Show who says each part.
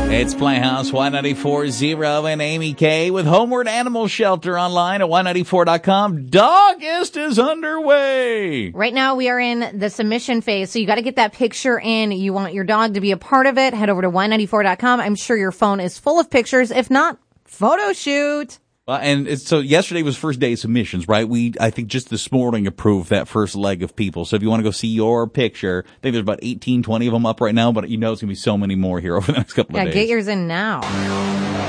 Speaker 1: It's Playhouse Y94.0 and Amy K with Homeward Animal Shelter online at Y94.com. Dogist is underway.
Speaker 2: Right now we are in the submission phase, so you got to get that picture in. You want your dog to be a part of it. Head over to Y94.com. I'm sure your phone is full of pictures. If not, photo shoot.
Speaker 1: So yesterday was first day of submissions, right? I think just this morning approved that first leg of people. So if you want to go see your picture, I think there's about 18, 20 of them up right now, but you know it's going to be so many more here over the next couple of days.
Speaker 2: Yeah, get yours in now.